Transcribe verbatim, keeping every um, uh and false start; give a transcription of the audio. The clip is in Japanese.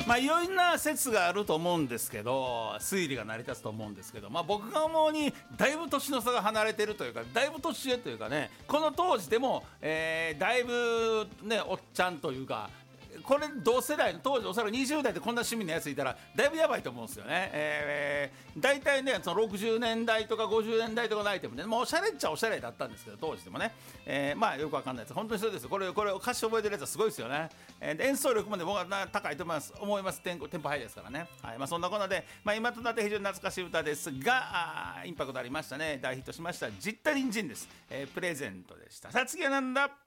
まあいろんな説があると思うんですけど、推理が成り立つと思うんですけど、まあ僕が思うにだいぶ年の差が離れてるというか、だいぶ年上というかね、この当時でも、えー、だいぶねおっちゃんというか、これ同世代の当時おそらくにじゅう代でこんな趣味のやついたらだいぶやばいと思うんですよね。えー、大体ねそのろくじゅうねんだいとかごじゅうねんだいとかのアイテムで、もうおしゃれっちゃおしゃれだったんですけど、当時でもね、えー、まあよくわかんないです。本当にそうです。これこれ歌詞覚えてるやつはすごいですよね。えー、演奏力まで僕は高いと思います思います。テンポテンポ速いですからね。はい、まあそんなこんなで、まあ今となって非常に懐かしい歌ですが、インパクトありましたね。大ヒットしましたジッタリンジンです。えー、プレゼントでした。さあ次はなんだ。